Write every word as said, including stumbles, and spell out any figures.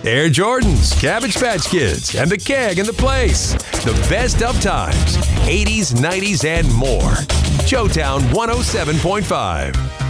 Air Jordans, Cabbage Patch Kids, and the Keg in the Place. The best of times, eighties, nineties, and more. Showtown one oh seven point five.